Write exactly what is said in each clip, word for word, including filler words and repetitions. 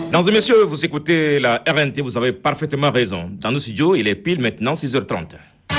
Mesdames et messieurs, vous écoutez la R N T, vous avez parfaitement raison. Dans nos studios, il est pile maintenant six heures trente.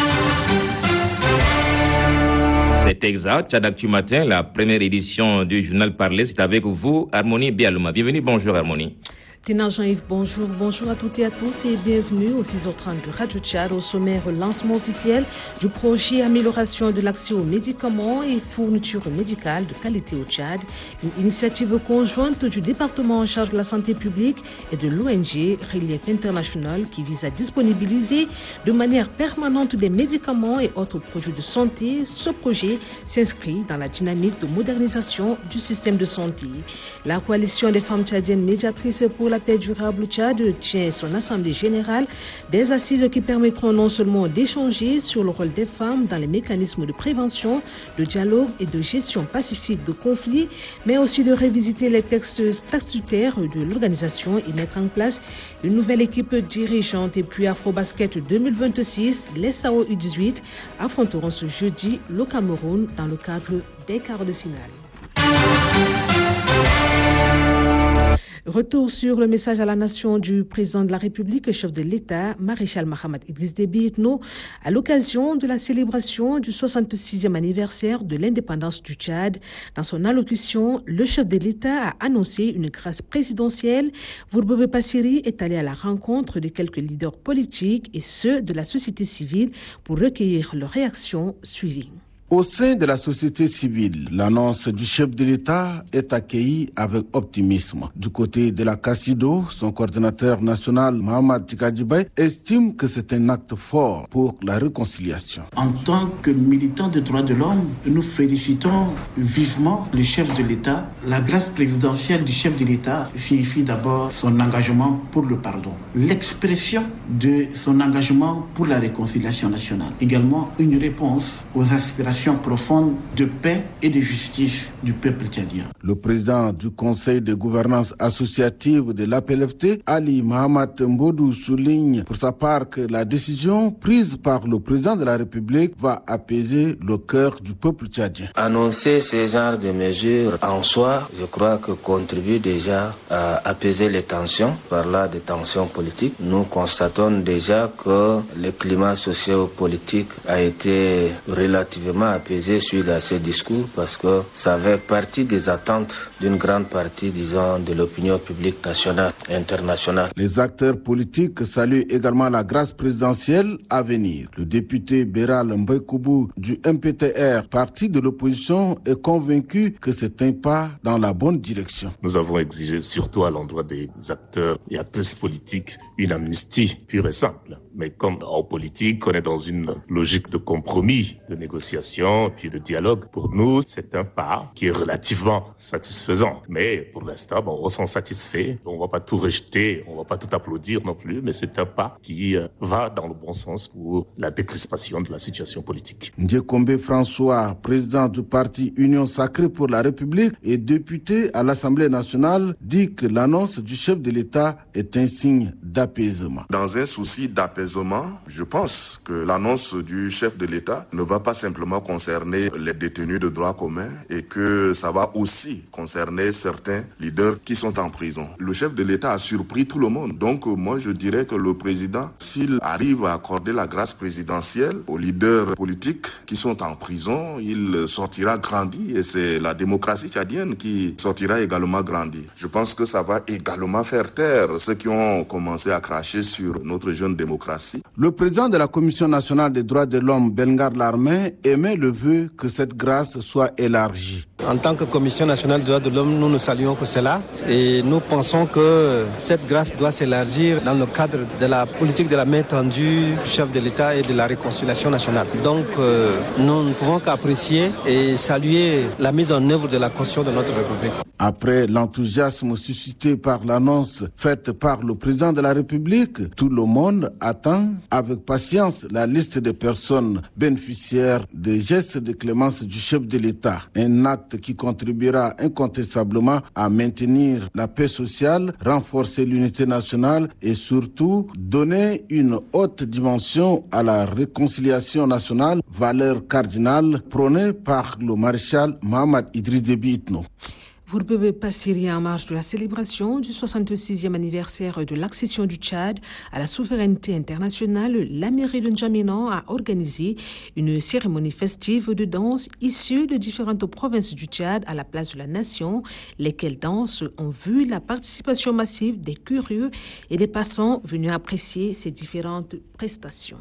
C'est exact, Tchad Actu Matin, la première édition du journal Parler, c'est avec vous, Harmonie Bialouma. Bienvenue, bonjour Harmonie. Ténant Jean-Yves, bonjour. Bonjour à toutes et à tous et bienvenue au six heures trente de Radio Tchad, au sommaire lancement officiel du projet amélioration de l'accès aux médicaments et fournitures médicales de qualité au Tchad, une initiative conjointe du département en charge de la santé publique et de l'O N G Relief International qui vise à disponibiliser de manière permanente des médicaments et autres produits de santé. Ce projet s'inscrit dans la dynamique de modernisation du système de santé. La coalition des femmes tchadiennes médiatrices pour la paix durable Tchad tient son assemblée générale, des assises qui permettront non seulement d'échanger sur le rôle des femmes dans les mécanismes de prévention, de dialogue et de gestion pacifique de conflits, mais aussi de révisiter les textes statutaires de l'organisation et mettre en place une nouvelle équipe dirigeante. Et puis Afrobasket deux mille vingt-six, les S A O U dix-huit affronteront ce jeudi le Cameroun dans le cadre des quarts de finale. Retour sur le message à la nation du président de la République, chef de l'État, Maréchal Mahamat Idriss Déby Itno, à l'occasion de la célébration du soixante-sixième anniversaire de l'indépendance du Tchad. Dans son allocution, le chef de l'État a annoncé une grâce présidentielle. Wourbebe Passiri est allé à la rencontre de quelques leaders politiques et ceux de la société civile pour recueillir leurs réactions suivies. Au sein de la société civile, l'annonce du chef de l'État est accueillie avec optimisme. Du côté de la Cassido, son coordinateur national, Mohamed Tikadjibay, estime que c'est un acte fort pour la réconciliation. En tant que militants des droits de l'homme, nous félicitons vivement le chef de l'État. La grâce présidentielle du chef de l'État signifie d'abord son engagement pour le pardon, l'expression de son engagement pour la réconciliation nationale, également une réponse aux aspirations profonde de paix et de justice du peuple tchadien. Le président du Conseil de gouvernance associative de l'A P L F T, Ali Mahamat Mbodou, souligne pour sa part que la décision prise par le président de la République va apaiser le cœur du peuple tchadien. Annoncer ce genre de mesures en soi, je crois que contribue déjà à apaiser les tensions, par là des tensions politiques. Nous constatons déjà que le climat socio-politique a été relativement apaisé suite à ces discours parce que ça fait partie des attentes d'une grande partie, disons, de l'opinion publique nationale et internationale. Les acteurs politiques saluent également la grâce présidentielle à venir. Le député Béral Mbaïkoubou du M P T R, parti de l'opposition, est convaincu que c'est un pas dans la bonne direction. Nous avons exigé, surtout à l'endroit des acteurs et actrices politiques, une amnistie pure et simple. Mais comme en politique, on est dans une logique de compromis, de négociation, puis de dialogue. Pour nous, c'est un pas qui est relativement satisfaisant. Mais pour l'instant, bon, on s'en satisfait. On va pas tout rejeter, on va pas tout applaudir non plus, mais c'est un pas qui euh, va dans le bon sens pour la décrispation de la situation politique. Ndiekombe François, président du parti Union Sacrée pour la République et député à l'Assemblée nationale, dit que l'annonce du chef de l'État est un signe d'apaisement. Dans un souci d'apaisement, je pense que l'annonce du chef de l'État ne va pas simplement concerner les détenus de droit commun et que ça va aussi concerner certains leaders qui sont en prison. Le chef de l'État a surpris tout le monde. Donc moi je dirais que le président, s'il arrive à accorder la grâce présidentielle aux leaders politiques qui sont en prison, il sortira grandi et c'est la démocratie tchadienne qui sortira également grandi. Je pense que ça va également faire taire ceux qui ont commencé à cracher sur notre jeune démocratie. Le président de la Commission nationale des droits de l'homme, Belgar Larmé, émet le vœu que cette grâce soit élargie. En tant que Commission nationale des droits de l'homme, nous ne saluons que cela et nous pensons que cette grâce doit s'élargir dans le cadre de la politique de la main tendue du chef de l'État et de la réconciliation nationale. Donc euh, nous ne pouvons qu'apprécier et saluer la mise en œuvre de la Constitution de notre République. Après l'enthousiasme suscité par l'annonce faite par le président de la République, tout le monde attend avec patience la liste des personnes bénéficiaires des gestes de clémence du chef de l'État. Un acte qui contribuera incontestablement à maintenir la paix sociale, renforcer l'unité nationale et surtout donner une haute dimension à la réconciliation nationale, valeur cardinale prônée par le maréchal Mahamat Idriss Déby Itno. Vous ne pouvez pas Syrie en marge de la célébration du soixante-sixième anniversaire de l'accession du Tchad à la souveraineté internationale. La mairie de N'Djamena a organisé une cérémonie festive de danse issue de différentes provinces du Tchad à la place de la nation. Lesquelles danses ont vu la participation massive des curieux et des passants venus apprécier ces différentes prestations.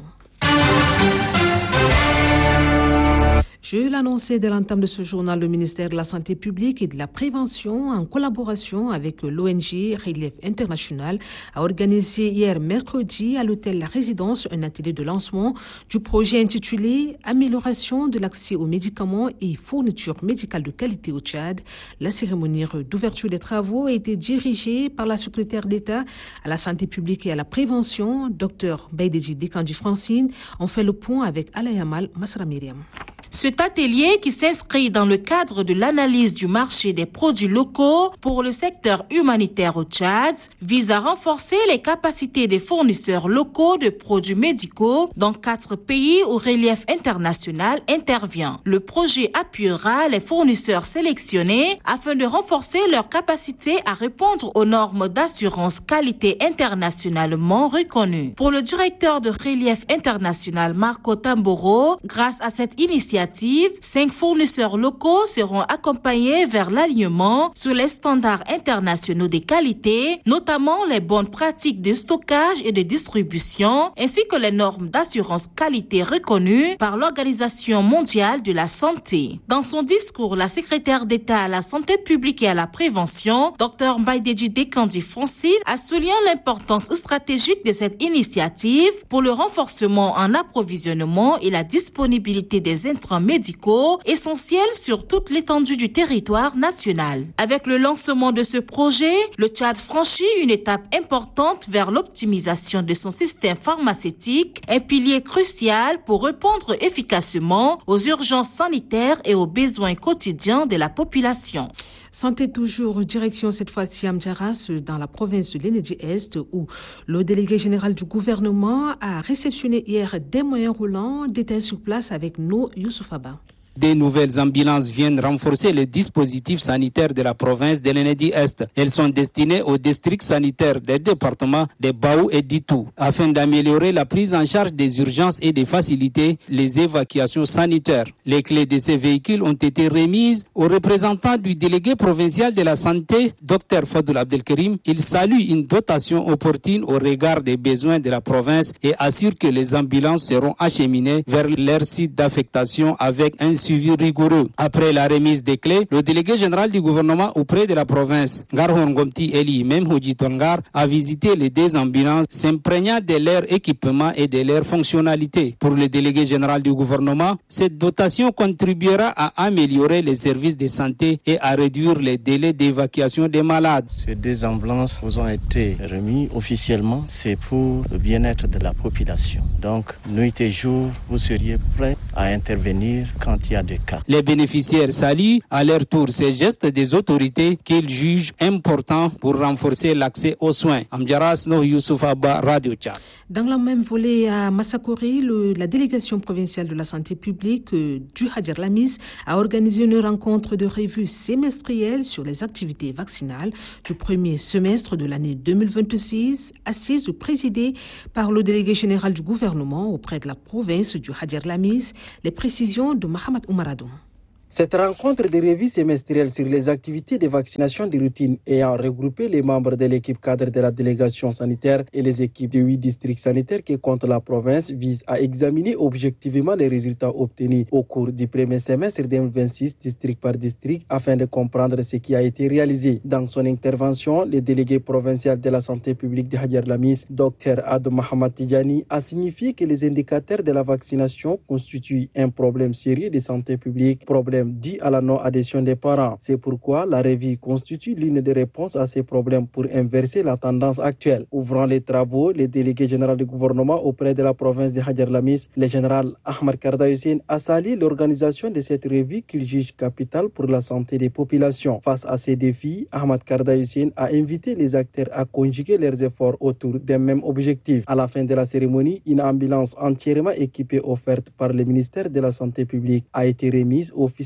Je l'annonçais dès l'entame de ce journal, le ministère de la Santé publique et de la Prévention, en collaboration avec l'O N G Relief International, a organisé hier mercredi à l'hôtel La Résidence un atelier de lancement du projet intitulé « Amélioration de l'accès aux médicaments et fournitures médicales de qualité au Tchad ». La cérémonie d'ouverture des travaux a été dirigée par la secrétaire d'État à la Santé publique et à la Prévention, Dr Baïdedji Dekandi Francine. On fait le point avec Alayamal Masra Myriam. Cet atelier, qui s'inscrit dans le cadre de l'analyse du marché des produits locaux pour le secteur humanitaire au Tchad, vise à renforcer les capacités des fournisseurs locaux de produits médicaux dans quatre pays où Relief International intervient. Le projet appuiera les fournisseurs sélectionnés afin de renforcer leur capacité à répondre aux normes d'assurance qualité internationalement reconnues. Pour le directeur de Relief International, Marco Tamboro, grâce à cette initiative, cinq fournisseurs locaux seront accompagnés vers l'alignement sur les standards internationaux de qualité, notamment les bonnes pratiques de stockage et de distribution, ainsi que les normes d'assurance qualité reconnues par l'Organisation mondiale de la santé. Dans son discours, la secrétaire d'État à la santé publique et à la prévention, Dr Baïdedji Dekandi Francine, a souligné l'importance stratégique de cette initiative pour le renforcement en approvisionnement et la disponibilité des intrants médicaux essentiels sur toute l'étendue du territoire national. Avec le lancement de ce projet, le Tchad franchit une étape importante vers l'optimisation de son système pharmaceutique, un pilier crucial pour répondre efficacement aux urgences sanitaires et aux besoins quotidiens de la population. Santé toujours, direction cette fois-ci à M'Djaras, dans la province de l'Enedi-Est, où le délégué général du gouvernement a réceptionné hier des moyens roulants. Détails sur place avec nous, Youssouf Abba. Des nouvelles ambulances viennent renforcer les dispositifs sanitaires de la province de l'Enedi-Est. Elles sont destinées aux districts sanitaires des départements de Baou et d'Itou, afin d'améliorer la prise en charge des urgences et de faciliter les évacuations sanitaires. Les clés de ces véhicules ont été remises aux représentants du délégué provincial de la santé, Dr Fadoul Abdelkerim. Il salue une dotation opportune au regard des besoins de la province et assure que les ambulances seront acheminées vers leur site d'affectation avec un suivi rigoureux. Après la remise des clés, le délégué général du gouvernement auprès de la province, Garhon Gomti Eli Memhoudji Tongar, a visité les deux ambulances, s'imprégnant de leur équipement et de leur fonctionnalité. Pour le délégué général du gouvernement, cette dotation contribuera à améliorer les services de santé et à réduire les délais d'évacuation des malades. Ces deux ambulances vous ont été remis officiellement, c'est pour le bien-être de la population. Donc, nuit et jour, vous seriez prêts à intervenir quand il y a des cas. Les bénéficiaires saluent à leur tour ces gestes des autorités qu'ils jugent importants pour renforcer l'accès aux soins. Amdjaras No Youssouf Abba, Radio Tchad. Dans le même volet à Massakori, le, la délégation provinciale de la santé publique euh, du Hadjer Lamis a organisé une rencontre de revue semestrielle sur les activités vaccinales du premier semestre de l'année deux mille vingt-six, assise présidée par le délégué général du gouvernement auprès de la province du Hadjer Lamis. Les précisions de Mohamed Oumaradou. Cette rencontre de revue semestrielle sur les activités de vaccination de routine ayant regroupé les membres de l'équipe cadre de la délégation sanitaire et les équipes de huit districts sanitaires qui comptent la province vise à examiner objectivement les résultats obtenus au cours du premier semestre deux mille vingt-six, district par district, afin de comprendre ce qui a été réalisé. Dans son intervention, le délégué provincial de la santé publique de Hadjer Lamis, Dr Ad Mohamed Tidjani, a signifié que les indicateurs de la vaccination constituent un problème sérieux de santé publique, problème dû à la non-adhésion des parents. C'est pourquoi la revue constitue l'une des réponses à ces problèmes pour inverser la tendance actuelle. Ouvrant les travaux, le délégué général du gouvernement auprès de la province de Hadjer Lamis, le général Ahmad Karda Hussein, a salué l'organisation de cette revue qu'il juge capitale pour la santé des populations. Face à ces défis, Ahmad Karda Hussein a invité les acteurs à conjuguer leurs efforts autour d'un même objectif. À la fin de la cérémonie, une ambulance entièrement équipée offerte par le ministère de la Santé publique a été remise au officier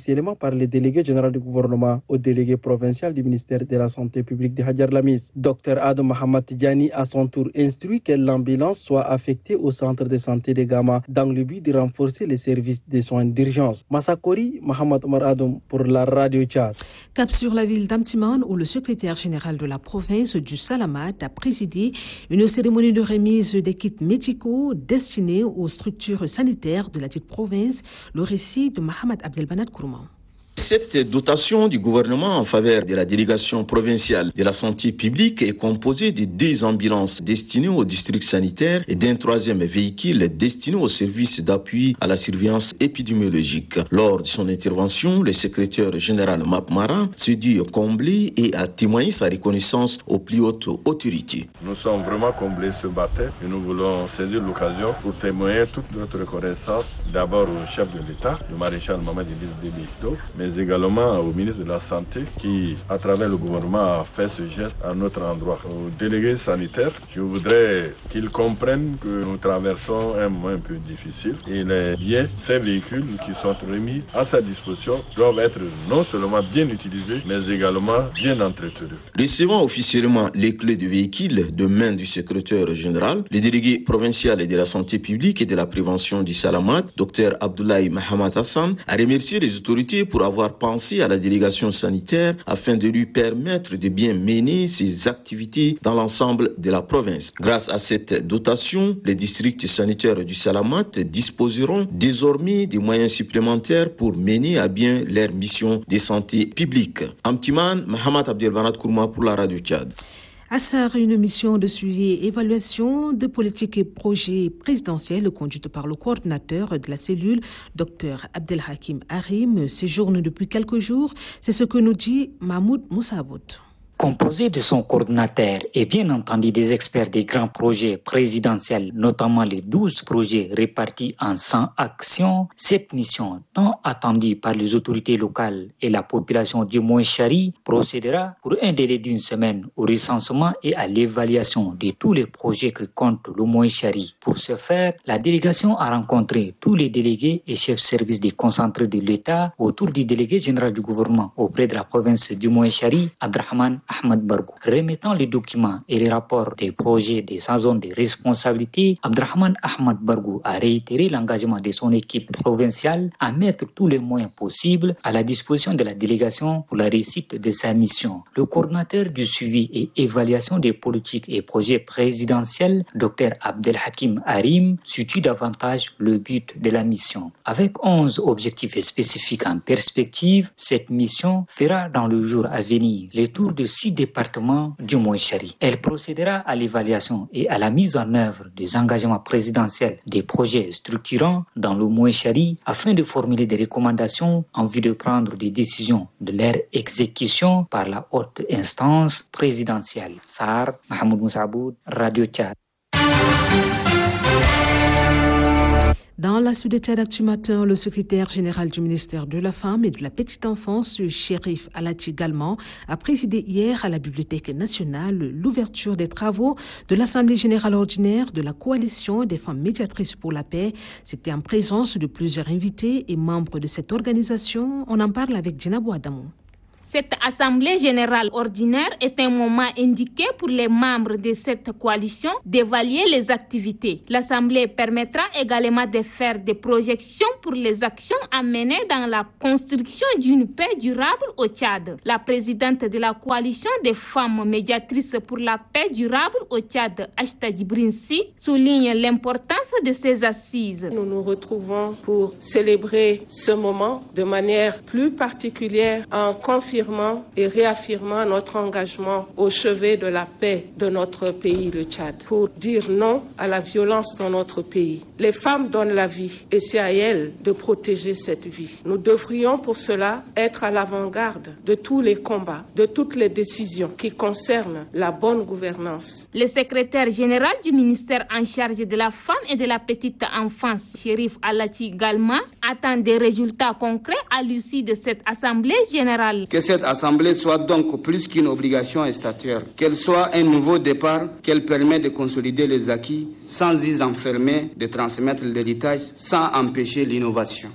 officiellement par le délégué général du gouvernement au délégué provincial du ministère de la Santé publique de Hadjar Lamis. Docteur Adam Mohamed Tidjani, à son tour, instruit que l'ambulance soit affectée au centre de santé de Gama dans le but de renforcer les services de soins d'urgence. Massakori, Mohamed Omar Adam pour la radio Tchad. Cap sur la ville d'Amtiman où le secrétaire général de la province du Salamat a présidé une cérémonie de remise des kits médicaux destinés aux structures sanitaires de la dite province. Le récit de Mohamed Abdelbanat Kourman. Cette dotation du gouvernement en faveur de la délégation provinciale de la santé publique est composée de deux ambulances destinées au district sanitaire et d'un troisième véhicule destiné au service d'appui à la surveillance épidémiologique. Lors de son intervention, le secrétaire général Map Mara se dit comblé et a témoigné sa reconnaissance aux plus hautes autorités. Nous sommes vraiment comblés ce matin et nous voulons saisir l'occasion pour témoigner toute notre reconnaissance d'abord au chef de l'État, le maréchal Mohamed Idriss Déby Itno, mais également au ministre de la Santé qui, à travers le gouvernement, a fait ce geste à notre endroit. Aux délégués sanitaires, je voudrais qu'ils comprennent que nous traversons un moment un peu difficile et les biens, ces véhicules qui sont remis à sa disposition doivent être non seulement bien utilisés, mais également bien entretenus. Recevant officiellement les clés du véhicule de main du secrétaire général, le délégué provincial de la santé publique et de la prévention du Salamat, Dr Abdoulaye Mahamat Hassan, a remercié les autorités pour avoir pensé à la délégation sanitaire afin de lui permettre de bien mener ses activités dans l'ensemble de la province. Grâce à cette dotation, les districts sanitaires du Salamat disposeront désormais des moyens supplémentaires pour mener à bien leur mission de santé publique. Amtiman, Mohamed Abdelbanat Kourma pour la radio Tchad. Assar, une mission de suivi et évaluation de politique et projets présidentiels conduite par le coordinateur de la cellule, Dr Abdelhakim Harim, séjourne depuis quelques jours. C'est ce que nous dit Mahmoud Moussabout. Composé de son coordinateur et bien entendu des experts des grands projets présidentiels, notamment les douze projets répartis en cent actions, cette mission, tant attendue par les autorités locales et la population du Mouéchari, procédera pour un délai d'une semaine au recensement et à l'évaluation de tous les projets que compte le Mouéchari. Pour ce faire, la délégation a rencontré tous les délégués et chefs services déconcentrés de l'État autour du délégué général du gouvernement auprès de la province du Mouéchari, Abdrahman Ahmad Bargou. Remettant les documents et les rapports des projets des cent zones de responsabilité, Abdrahman Ahmad Bargou a réitéré l'engagement de son équipe provinciale à mettre tous les moyens possibles à la disposition de la délégation pour la réussite de sa mission. Le coordinateur du suivi et évaluation des politiques et projets présidentiels, Dr Abdelhakim Harim, situe davantage le but de la mission. Avec onze objectifs spécifiques en perspective, cette mission fera dans le jour à venir les tours de six départements du Mouéchari. Elle procédera à l'évaluation et à la mise en œuvre des engagements présidentiels des projets structurants dans le Mouéchari afin de formuler des recommandations en vue de prendre des décisions de leur exécution par la haute instance présidentielle. Sahar, Mahmoud Moussaboud, Radio Tchad. Dans la Sud Tchad Actu Matin, le secrétaire général du ministère de la Femme et de la Petite Enfance, Chérif Alati Galman, a présidé hier à la Bibliothèque nationale l'ouverture des travaux de l'Assemblée générale ordinaire de la Coalition des femmes médiatrices pour la paix. C'était en présence de plusieurs invités et membres de cette organisation. On en parle avec Djenabou Adamou. Cette Assemblée générale ordinaire est un moment indiqué pour les membres de cette coalition d'évaluer les activités. L'Assemblée permettra également de faire des projections pour les actions à mener dans la construction d'une paix durable au Tchad. La présidente de la coalition des femmes médiatrices pour la paix durable au Tchad, Ashta Djibrinsi, souligne l'importance de ces assises. Nous nous retrouvons pour célébrer ce moment de manière plus particulière en confirmant et réaffirmant notre engagement au chevet de la paix de notre pays, le Tchad, pour dire non à la violence dans notre pays. Les femmes donnent la vie et c'est à elles de protéger cette vie. Nous devrions pour cela être à l'avant-garde de tous les combats, de toutes les décisions qui concernent la bonne gouvernance. Le secrétaire général du ministère en charge de la femme et de la petite enfance, Chérif Alati Galman, attend des résultats concrets à l'issue de cette assemblée générale. Que cette assemblée soit donc plus qu'une obligation statutaire, qu'elle soit un nouveau départ, qu'elle permet de consolider les acquis sans y enfermer, de transmettre l'héritage sans empêcher l'innovation.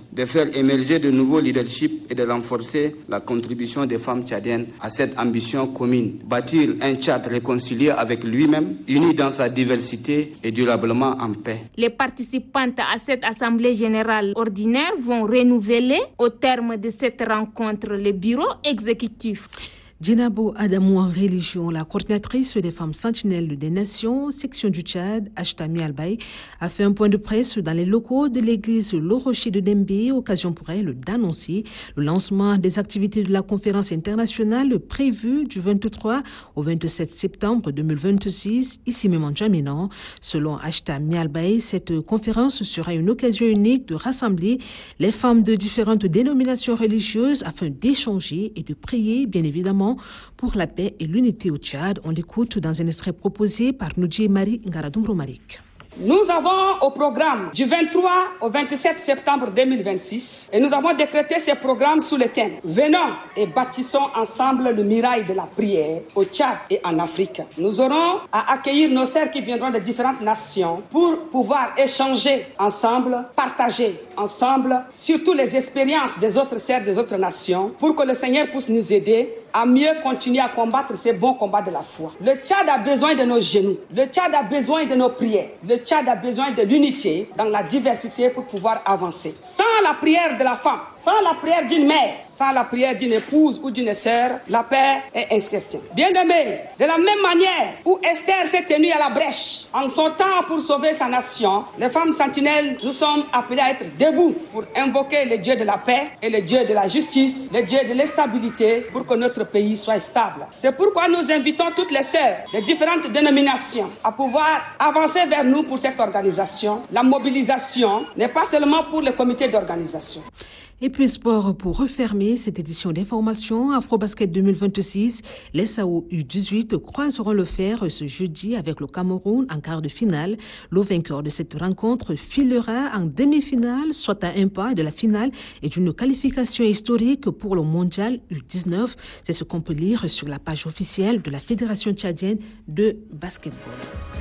de faire émerger de nouveaux leaderships et de renforcer la contribution des femmes tchadiennes à cette ambition commune. Bâtir un Tchad réconcilié avec lui-même, uni dans sa diversité et durablement en paix. Les participantes à cette assemblée générale ordinaire vont renouveler au terme de cette rencontre le bureau exécutif. Djenabo Adamou en religion, la coordinatrice des femmes sentinelles des nations, section du Tchad, Ashtami Albaï, a fait un point de presse dans les locaux de l'église Lorocher de Dembe, occasion pour elle d'annoncer le lancement des activités de la conférence internationale prévue du vingt-trois au vingt-sept septembre deux mille vingt-six, ici même en Djamena. Selon Ashtami Albaï, cette conférence sera une occasion unique de rassembler les femmes de différentes dénominations religieuses afin d'échanger et de prier, bien évidemment, pour la paix et l'unité au Tchad. On l'écoute dans un extrait proposé par Noudjé Marie Ngaradumro Marik. Nous avons au programme du vingt-trois au vingt-sept septembre deux mille vingt-six et nous avons décrété ces programmes sous le thème « Venons et bâtissons ensemble le mirail de la prière au Tchad et en Afrique ». Nous aurons à accueillir nos sœurs qui viendront de différentes nations pour pouvoir échanger ensemble, partager ensemble, surtout les expériences des autres sœurs des autres nations, pour que le Seigneur puisse nous aider à mieux continuer à combattre ces bons combats de la foi. Le Tchad a besoin de nos genoux, le Tchad a besoin de nos prières, le Tchad a besoin de l'unité dans la diversité pour pouvoir avancer. Sans la prière de la femme, sans la prière d'une mère, sans la prière d'une épouse ou d'une sœur, la paix est incertaine. Bien-aimés, de la même manière où Esther s'est tenue à la brèche en son temps pour sauver sa nation, les femmes sentinelles, nous sommes appelés à être debout pour invoquer le Dieu de la paix et le Dieu de la justice, le Dieu de l'instabilité pour que notre pays soit stable. C'est pourquoi nous invitons toutes les sœurs de différentes dénominations à pouvoir avancer vers nous pour cette organisation. La mobilisation n'est pas seulement pour le comité d'organisation. Et puis sport, pour refermer cette édition d'information, Afrobasket deux mille vingt-six, les S A O U dix-huit croiseront le fer ce jeudi avec le Cameroun en quart de finale. Le vainqueur de cette rencontre filera en demi-finale, soit à un pas de la finale et d'une qualification historique pour le mondial U dix-neuf. C'est ce qu'on peut lire sur la page officielle de la Fédération tchadienne de basketball.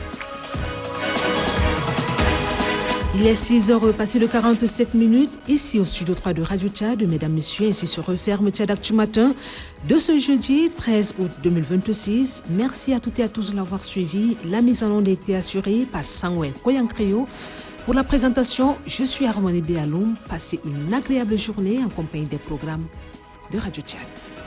Il est six heures passées de quarante-sept minutes, ici au studio trois de Radio Tchad. Mesdames, Messieurs, ainsi se referme Tchad Actu Matin de ce jeudi treize août deux mille vingt-six. Merci à toutes et à tous de l'avoir suivi. La mise en onde a été assurée par Sangwe Koyankrio. Pour la présentation, je suis Harmonie Béaloum. Passez une agréable journée en compagnie des programmes de Radio Tchad.